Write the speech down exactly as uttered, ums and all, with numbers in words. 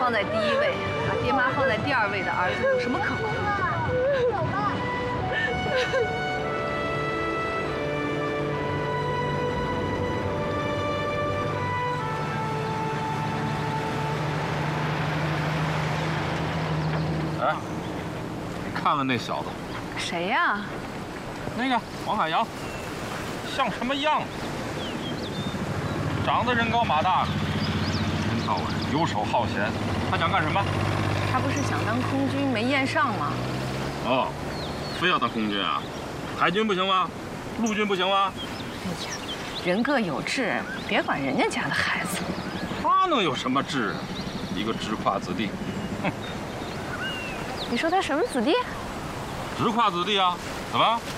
放在第一位，把爹妈放在第二位的儿子有什么可哭的？走吧。 哎，你看看那小子， 谁呀？ 那个王海洋，像什么样子？长得人高马大的，一天到晚游手好闲，他想干什么？ 他不是想当空军没验上吗？ 哦，非要当空军啊？海军不行吗？陆军不行吗？ 哎呀，人各有志，别管人家家的孩子。 他能有什么志啊？一个直跨子弟，哼！ 你说他什么子弟？ 直跨子弟啊？怎么？